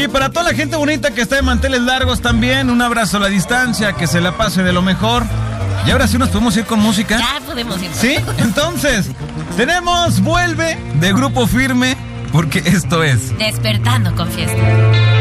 Y para toda la gente bonita que está de manteles largos también, un abrazo a la distancia, que se la pase de lo mejor. Y ahora sí nos podemos ir con música. Ya podemos ir. ¿Sí? Entonces, tenemos Vuelve de Grupo Firme, porque esto es Despertando con Fiesta.